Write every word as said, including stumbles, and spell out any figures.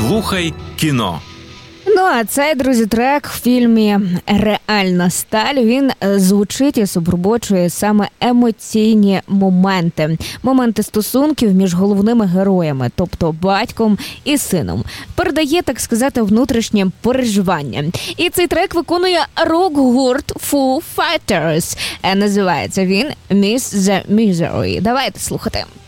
Слухай кіно. Ну, а цей, друзі, трек в фільмі «Реальна сталь», він звучить і супроводжує саме емоційні моменти. Моменти стосунків між головними героями, тобто батьком і сином. Передає, так сказати, внутрішнє переживання. І цей трек виконує рок-гурт Foo Fighters. Називається він «Miss the Misery». Давайте слухати.